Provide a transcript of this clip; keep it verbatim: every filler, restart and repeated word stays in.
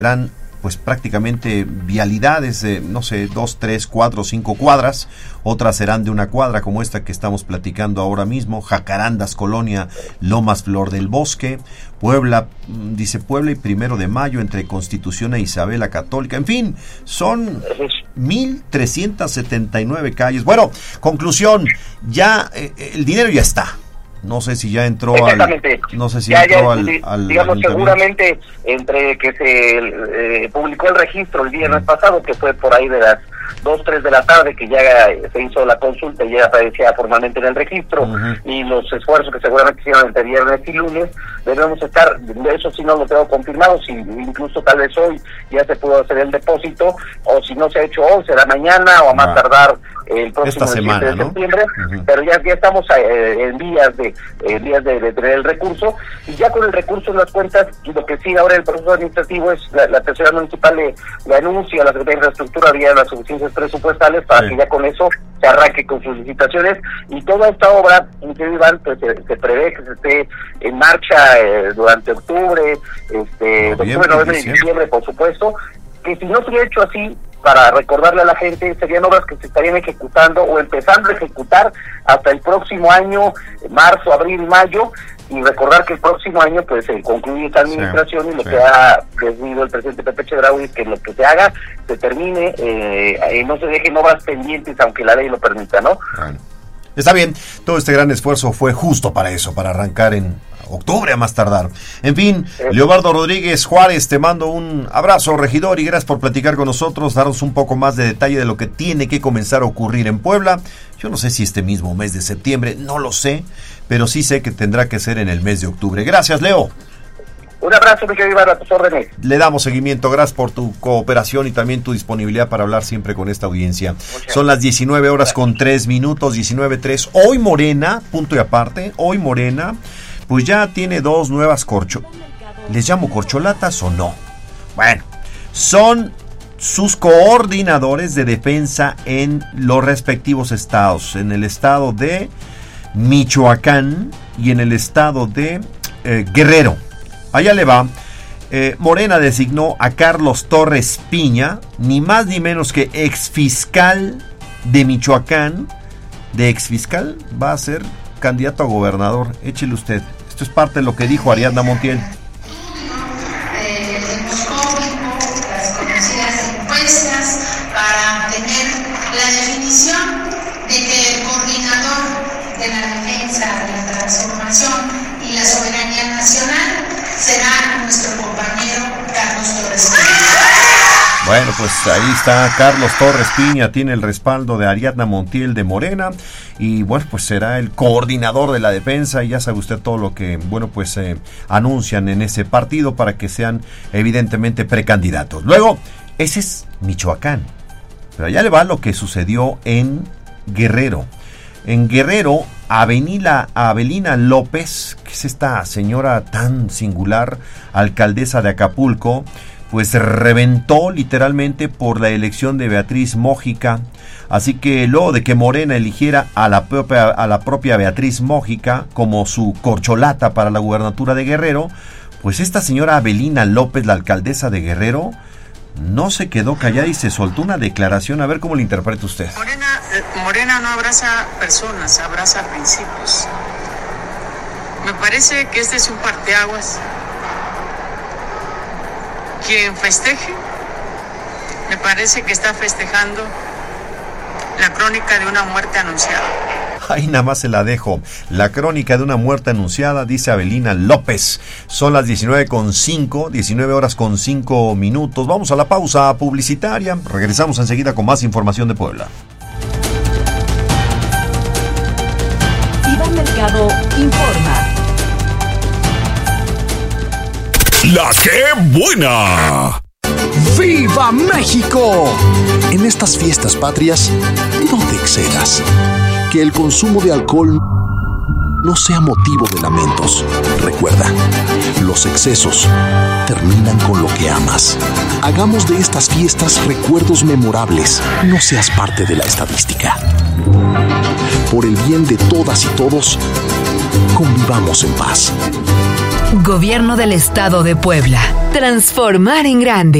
serán pues prácticamente vialidades de, no sé, dos, tres, cuatro, cinco cuadras. Otras serán de una cuadra como esta que estamos platicando ahora mismo. Jacarandas, Colonia, Lomas, Flor del Bosque. Puebla, dice Puebla y Primero de Mayo, entre Constitución e Isabela Católica. En fin, son mil trescientas setenta y nueve calles. Bueno, conclusión, ya eh, el dinero ya está. No sé si ya entró Exactamente. al... No sé si ya, entró ya, al, sí, al... Digamos, seguramente, entre que se eh, publicó el registro el viernes mm. pasado, que fue por ahí de las dos, tres de la tarde, que ya se hizo la consulta y ya aparecía formalmente en el registro, uh-huh. y los esfuerzos que seguramente hicieron entre viernes y lunes, debemos estar, eso sí no lo tengo confirmado, si incluso tal vez hoy ya se pudo hacer el depósito, o si no se ha hecho hoy, será mañana, o a más ah. tardar el próximo semana, siete de ¿no? septiembre, uh-huh. pero ya, ya estamos eh, en vías de eh, vías de, de tener el recurso, y ya con el recurso en las cuentas, lo que sí ahora el proceso administrativo es, la, la tesorería municipal le, le anuncia a la Secretaría de Infraestructura vía las suficiencias presupuestales para sí. que ya con eso se arranque con sus licitaciones, y toda esta obra, inclusive Iván, pues se, se prevé que se esté en marcha eh, durante octubre, este, octubre, noviembre y diciembre, por supuesto, que si no se hubiera hecho así, para recordarle a la gente, serían obras que se estarían ejecutando o empezando a ejecutar hasta el próximo año, marzo, abril, mayo, y recordar que el próximo año pues se concluye esta administración, sí, y lo sí. que ha decidido el presidente Pepe Chedraui es que lo que se haga se termine, eh, eh, no se dejen obras pendientes aunque la ley lo permita, ¿no? Bueno, está bien, todo este gran esfuerzo fue justo para eso, para arrancar en octubre a más tardar. En fin, sí. Leobardo Rodríguez Juárez, te mando un abrazo, regidor, y gracias por platicar con nosotros, darnos un poco más de detalle de lo que tiene que comenzar a ocurrir en Puebla. Yo no sé si este mismo mes de septiembre, no lo sé, pero sí sé que tendrá que ser en el mes de octubre. Gracias, Leo. Un abrazo, mi querido Iván, a tus órdenes. Le damos seguimiento, gracias por tu cooperación y también tu disponibilidad para hablar siempre con esta audiencia. Muchas Son las diecinueve horas con tres minutos, diecinueve tres. Hoy Morena, punto y aparte, hoy Morena, pues ya tiene dos nuevas corcho... ¿Les llamo corcholatas o no? Bueno, son sus coordinadores de defensa en los respectivos estados. En el estado de Michoacán y en el estado de eh, Guerrero. Allá le va. Eh, Morena designó a Carlos Torres Piña, ni más ni menos que exfiscal de Michoacán. De exfiscal va a ser candidato a gobernador. Échele usted. Esto es parte de lo que dijo Ariadna Montiel. Eh, hemos código, las conocidas encuestas, para tener la definición de que el coordinador de la defensa, de la transformación y la soberanía nacional será nuestro compañero Carlos Torres Piña. Bueno, pues ahí está Carlos Torres Piña, tiene el respaldo de Ariadna Montiel de Morena, y bueno, pues será el coordinador de la defensa, y ya sabe usted todo lo que, bueno, pues eh, anuncian en ese partido para que sean evidentemente precandidatos. Luego, ese es Michoacán, pero allá le va lo que sucedió en Guerrero. En Guerrero, Avenila, Avelina López, que es esta señora tan singular, alcaldesa de Acapulco, pues reventó literalmente por la elección de Beatriz Mójica. Así que luego de que Morena eligiera a la propia, a la propia Beatriz Mójica como su corcholata para la gubernatura de Guerrero, pues esta señora Avelina López, la alcaldesa de Guerrero, no se quedó callada y se soltó una declaración. A ver cómo la interpreta usted. Morena, Morena no abraza personas, abraza principios. Me parece que este es un parteaguas. Quien festeje, me parece que está festejando la crónica de una muerte anunciada. Ahí nada más se la dejo. La crónica de una muerte anunciada, dice Avelina López. Son las diecinueve con cinco, diecinueve horas con cinco minutos. Vamos a la pausa publicitaria. Regresamos enseguida con más información de Puebla. Iván Mercado informa. ¡La qué buena! ¡Viva México! En estas fiestas patrias, no te excedas. Que el consumo de alcohol no sea motivo de lamentos. Recuerda, los excesos terminan con lo que amas. Hagamos de estas fiestas recuerdos memorables. No seas parte de la estadística. Por el bien de todas y todos, convivamos en paz. Gobierno del Estado de Puebla. Transformar en grande.